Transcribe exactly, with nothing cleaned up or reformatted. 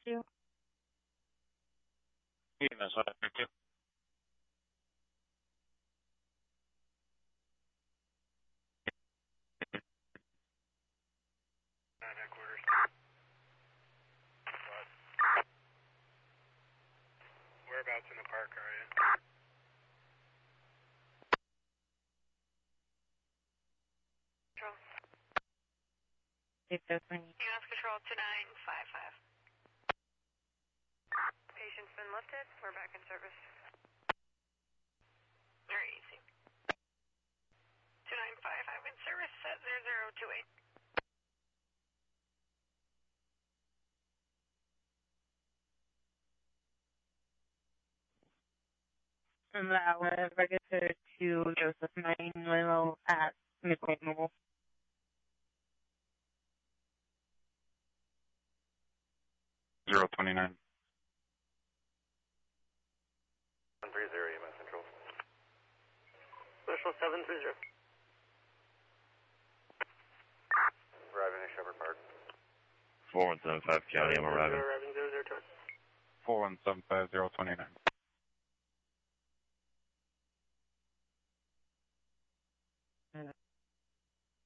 you? Yeah, that's what I think too. Headquarters. Whereabouts in the park are you? Control. Take those when you... U S Control two nine five five. Patient's been lifted. We're back in service. Very easy. two nine five five in service at zero zero two eight. And that was registered to Joseph nine Limo at Midpoint Mobile. Zero twenty nine. One three zero, U S Control. Special seven three zero. Arriving at Shepherd Park. four one seven five County, I'm arriving. Arriving zero zero two. Four one seven five zero twenty nine.